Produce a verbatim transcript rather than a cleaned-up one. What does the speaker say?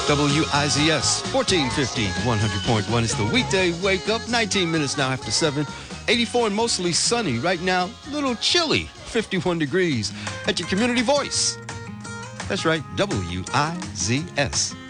W I Z S, fourteen fifty, one hundred point one. It's the weekday wake up, nineteen minutes now after seven. eighty-four and mostly sunny. Right now, little chilly, fifty-one degrees. At your community voice. That's right, W I Z S.